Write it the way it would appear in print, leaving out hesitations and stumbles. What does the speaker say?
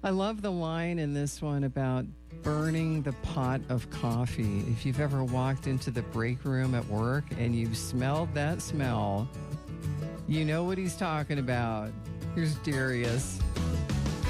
I love the line in this one about burning the pot of coffee. If you've ever walked into the break room at work and you've smelled that smell, you know what he's talking about. Here's Darius.